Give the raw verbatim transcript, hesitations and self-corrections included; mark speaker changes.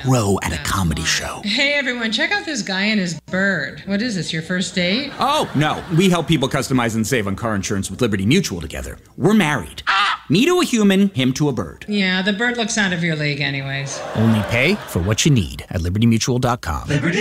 Speaker 1: row at a comedy show.
Speaker 2: Hey, everyone, check out this guy and his bird. What is this, your first date?
Speaker 1: Oh, no. We help people customize and save on car insurance with Liberty Mutual together. We're married. Me to a human, him to a bird.
Speaker 2: Yeah, the bird looks out of your league anyways.
Speaker 1: Only pay for what you need at liberty mutual dot com. Liberty.